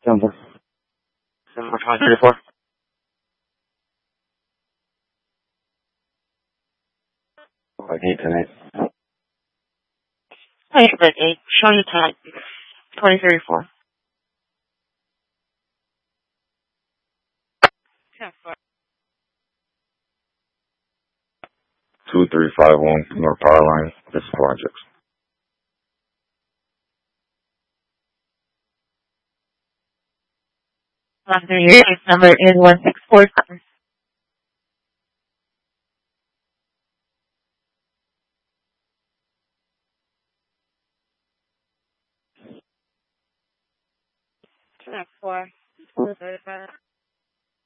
Number 2034. I need tonight. Hi, birthday. Show you tonight. 2034. Yeah, 2351 North Power Line. This is Projects. after your case number is 1647. Next 4. 235.